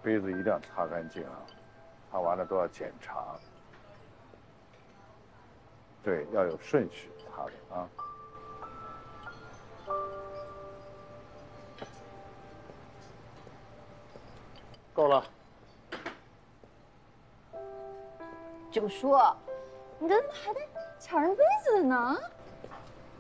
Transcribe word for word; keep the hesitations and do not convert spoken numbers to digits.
杯子一定要擦干净啊，擦完了都要检查。对，要有顺序擦的啊。够了。 九叔，你怎么还得抢人杯子呢？